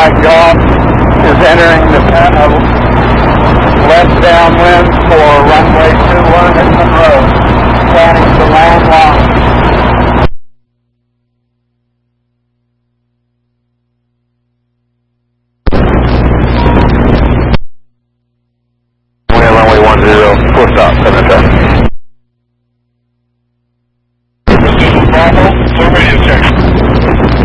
Golf is entering the left downwind for runway 21 at Monroe, planning to land line. Runway 10, full stop.